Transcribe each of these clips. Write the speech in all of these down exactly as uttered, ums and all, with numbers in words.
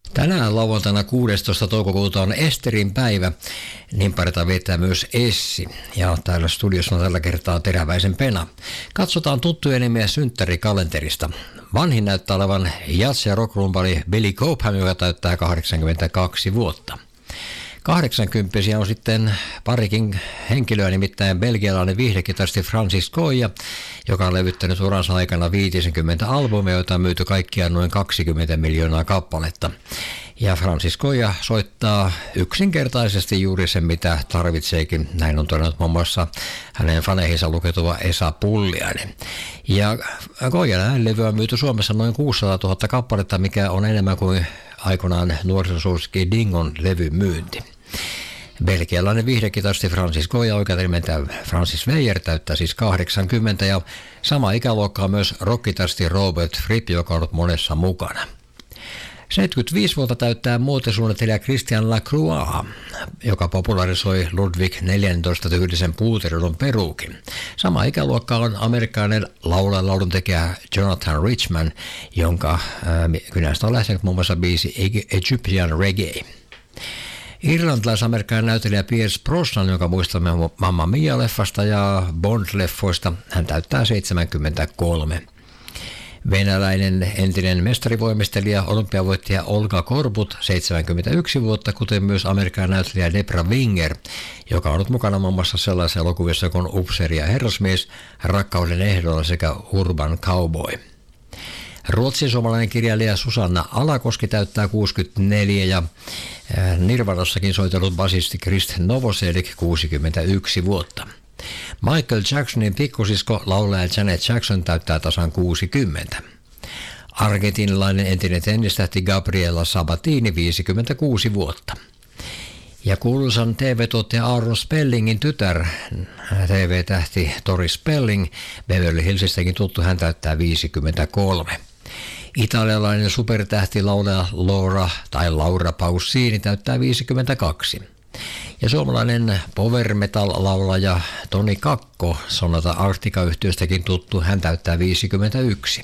Tänään lauantaina kuudestoista toukokuuta on Esterin päivä. Nimppareita viettää myös Essi. Ja täällä studiossa on tällä kertaa Teräväisen Pena. Katsotaan tuttuja nimiä synttärikalenterista. Vanhin näyttää olevan jazz- ja rockrumpali Billy Cobham, joka täyttää kahdeksankymmentäkaksi vuotta. kahdeksankymppisiä on sitten parikin henkilöä, nimittäin belgialainen viihdekitaristi Francis Goya, joka on levyttänyt uransa aikana viisikymmentä albumia, joita on myyty kaikkiaan noin kaksikymmentä miljoonaa kappaletta. Ja Francis Goya soittaa yksinkertaisesti juuri sen, mitä tarvitseekin. Näin on todennut muun muassa hänen faneihinsa luketuva Esa Pulliainen. Ja Goyan äänilevy on myyty Suomessa noin kuusisataatuhatta kappaletta, mikä on enemmän kuin aikoinaan nuorisosuosikki Dingon levyn myynti. Belgialainen viihdekitaristi Francis Goya, oikealta nimeltään Francis Weyer, täyttää siis kahdeksankymmentä, ja sama ikäluokka on myös rockitaristi Robert Fripp, joka on ollut monessa mukana. seitsemänkymmentäviisi vuotta täyttää muotisuunnittelija Christian Lacroix, joka popularisoi Ludwig neljästoista tyylisen puuterilun peruukin. Sama ikäluokka on amerikkalainen laulaja lauluntekijä Jonathan Richman, jonka äh, kynästä on lähtenyt muun muassa biisi Egyptian Reggae. Irlantilais-amerikkalainen näyttelijä Pierce Brosnan, jonka muistamme Mamma Mia-leffasta ja Bond-leffoista, hän täyttää seitsemänkymmentäkolme. Venäläinen entinen mestarivoimistelija, olympiavoittaja Olga Korbut, seitsemänkymmentäyksi vuotta, kuten myös amerikkalainen näyttelijä Debra Winger, joka on ollut mukana muun muassa sellaisessa elokuvissa kuin Upseeri ja herrasmies, Rakkauden ehdolla sekä Urban Cowboy. Ruotsin suomalainen kirjailija Susanna Alakoski täyttää kuusikymmentäneljä ja Nirvanassakin soitellut basisti Krist Novoselic kuusikymmentäyksi vuotta. Michael Jacksonin pikkusisko laulaja Janet Jackson täyttää tasan kuusikymmentä. Argentiinilainen entinen tennistähti Gabriela Sabatini viisikymmentäkuusi vuotta. Ja kuuluisan T V-tuottaja Aaron Spellingin tytär, T V-tähti Tori Spelling, Beverly Hillsistäkin tuttu, hän täyttää viisikymmentäkolme. Italialainen supertähti laulaja Laura tai Laura Pausini täyttää viisikymmentäkaksi. Ja suomalainen power metal-laulaja Toni Kakko, Sonata Arctica-yhtiöstäkin tuttu, hän täyttää viisikymmentäyksi.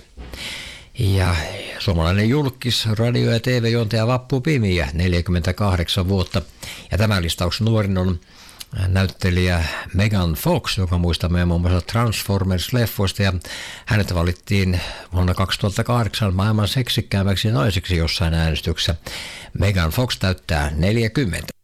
Ja suomalainen julkis, radio- ja T V-juontaja Vappu Pimiä, neljäkymmentäkahdeksan vuotta. Ja tämän listauksen nuorin on näyttelijä Megan Fox, joka muistamme muun muassa Transformers-leffoista, ja hänet valittiin vuonna kaksituhattakahdeksan maailman seksikkäämmäksi naiseksi jossain äänestyksessä. Megan Fox täyttää neljäkymmentä.